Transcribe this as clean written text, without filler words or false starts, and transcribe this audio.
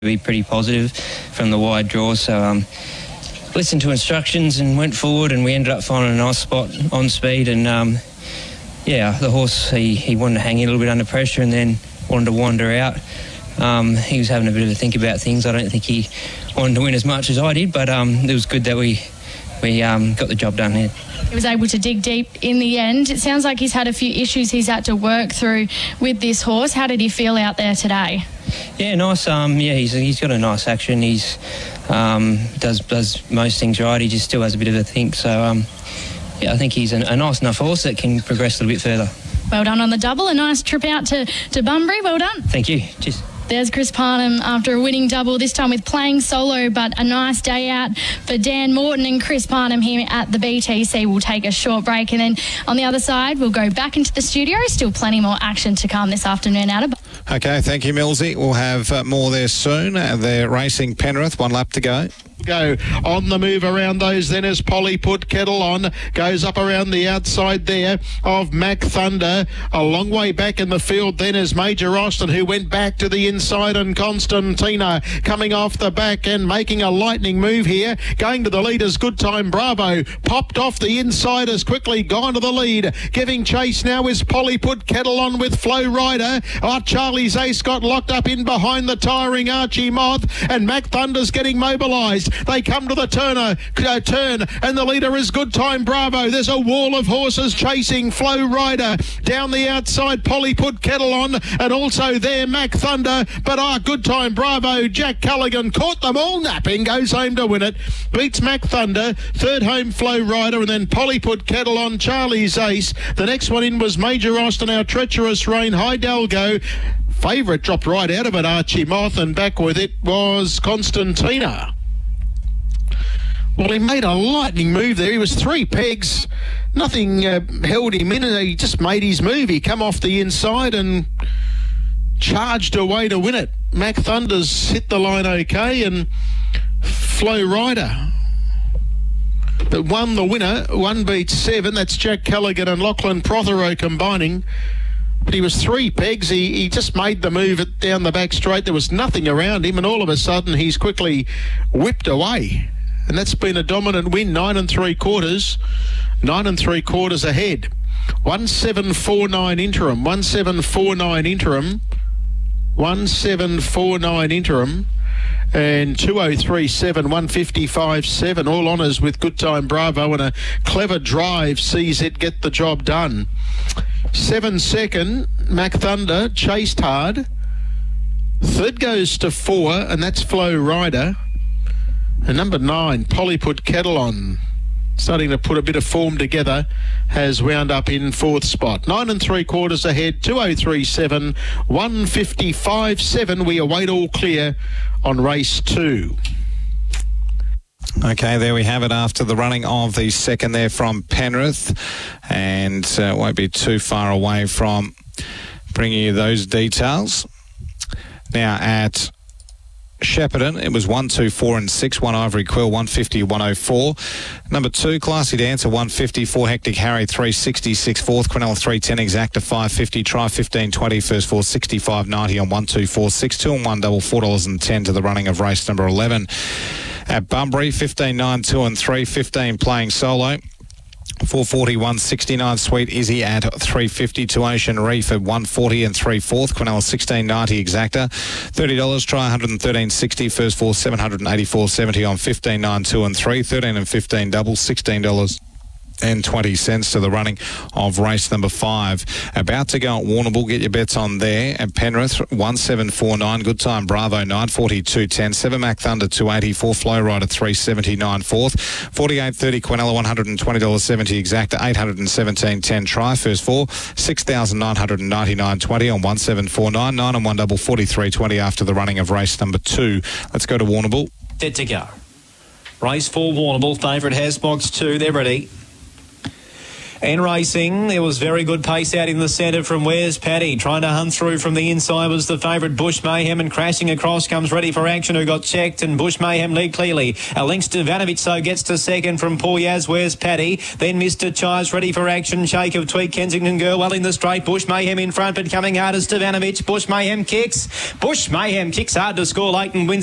be pretty positive from the wide draw. So listened to instructions and went forward, and we ended up finding a nice spot on speed. And the horse, he wanted to hang in a little bit under pressure and then wanted to wander out. He was having a bit of a think about things. I don't think he wanted to win as much as I did, but it was good that we got the job done here. He was able to dig deep in the end. It sounds like he's had a few issues he's had to work through with this horse. How did he feel out there today? Yeah, nice. He's got a nice action. He's does most things right. He just still has a bit of a think. So I think he's a nice enough horse that can progress a little bit further. Well done on the double. A nice trip out to Bunbury. Well done. Thank you. Cheers. There's Chris Parnham after a winning double, this time with Playing Solo, but a nice day out for Dan Morton and Chris Parnham here at the BTC. We'll take a short break, and then on the other side, we'll go back into the studio. Still plenty more action to come this afternoon out of... Okay, thank you, Millsy. We'll have more there soon. They're racing Penrith, 1 lap to go. Go on the move around those then as Polly put kettle on, goes up around the outside there of Mac Thunder. A long way back in the field then is Major Austin, who went back to the inside, and Constantina coming off the back and making a lightning move here. Going to the lead is Good Time Bravo. Popped off the inside, has quickly gone to the lead. Giving chase now is Polly put kettle on with Flow Rider. Charlie's Ace got locked up in behind the tiring Archie Moth, and Mac Thunder's getting mobilised. They come to the turn, and the leader is Good Time Bravo. There's a wall of horses chasing Flow Rider. Down the outside, Polly put kettle on, and also there Mac Thunder. But Good Time Bravo, Jack Callaghan caught them all napping, goes home to win it. Beats Mac Thunder, third home Flow Rider, and then Polly put kettle on, Charlie's Ace. The next one in was Major Austin, Our Treacherous Rain, Hidalgo. Favourite dropped right out of it, Archie Moth, and back with it was Constantina. Well, he made a lightning move there. He was 3 pegs. Nothing held him in, and he just made his move. He come off the inside and charged away to win it. Mac Thunder's hit the line okay, and Flow Rider that won the winner. 1 beats 7. That's Jack Callaghan and Lachlan Prothero combining. But he was 3 pegs. He just made the move down the back straight. There was nothing around him, and all of a sudden he's quickly whipped away. And that's been a dominant win, 9 3/4. 9 3/4 ahead. 1749 interim. 1749 interim. 1749 interim. And 2037, 155.7. All honours with Good Time Bravo, and a clever drive sees it get the job done. 7 second, Mac Thunder chased hard. Third goes to 4, and that's Flow Rider. And number 9, Polly put kettle on, starting to put a bit of form together, has wound up in 4th spot. 9 3/4 ahead, 2037, 155.7. We await all clear on race 2. Okay, there we have it after the running of the second there from Penrith, and it won't be too far away from bringing you those details. Now at Shepparton, it was 1, 2, 4 and 6. 1 Ivory Quill, 150, 104. Number 2, Classy Dancer, 150. 4 Hectic Harry, 366. 4th, Quinella, 310. Exacta, 550. Try 1520. First 4, 65.90 on 1, 2, 4, 6. 2 and 1 double, $4.10 to the running of race number 11. At Bunbury, 15, 9, 2 and 3. 15 Playing Solo. 440, 169 Sweet Izzy at 350 to Ocean Reef at 140 and 3/4. Quinella 16.90 Exacta. $30. Try 113.60. First 4, 784.70 on 15, 9, 2 and 3. 13 and 15 double, $16.20 to the running of race number 5. About to go at Warrnambool. Get your bets on there. At Penrith, 1749. Good Time Bravo, 940, 210. 7 Mac Thunder, 284. Flow Rider, 379 4th. 48.30 Quinella, $120.70 Exacta. 817.10 Try. First 4, 6,999.20 on 1749. 9 and 1 double, 43.20 after the running of race number 2. Let's go to Warrnambool. Set to go. Race 4 Warrnambool. Favourite has box 2. They're ready. In racing, there was very good pace out in the centre from Where's Paddy. Trying to hunt through from the inside was the favourite Bush Mayhem, and crashing across comes Ready for Action, who got checked, and Bush Mayhem lead clearly. Links to Vanovich, so gets to second from Paul Yaz. Where's Paddy? Then Mr. Chives, Ready for Action, Shake of Tweed, Kensington Girl well in the straight. Bush Mayhem in front, but coming hard as Stevanovic. Bush Mayhem kicks. Bush Mayhem kicks hard to score late and wins